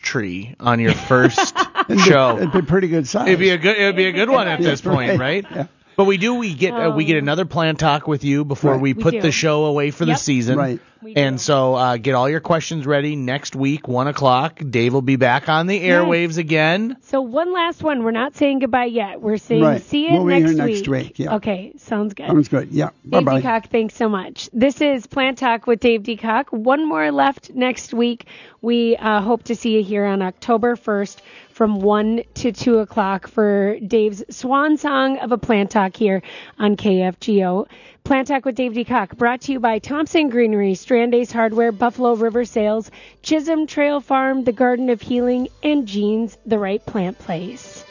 tree on your first show. It'd be pretty good size. It'd be a good one at this point, right? Yeah. But we get another Plant Talk with you before we put the show away for the season. Right. And so get all your questions ready next week, 1 o'clock. Dave will be back on the airwaves again. So one last one. We're not saying goodbye yet. We're saying see you next week. Yeah. Okay, sounds good. Sounds good. Yeah. Dave Bye-bye. Decock, thanks so much. This is Plant Talk with Dave Decock. One more left next week. We hope to see you here on October 1st from 1 to 2 o'clock for Dave's swan song of a Plant Talk here on KFGO. Plant Talk with Dave Decock, brought to you by Thompson Greenery, Strandace Hardware, Buffalo River Sales, Chisholm Trail Farm, The Garden of Healing, and Jeans, the Right Plant Place.